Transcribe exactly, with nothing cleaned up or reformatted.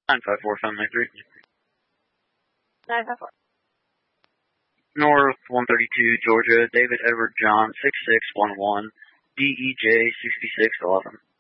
nine five four, seven nine three. nine five four. North one thirty-two, Georgia, David Edward John, six six one one, D E J sixty-six eleven.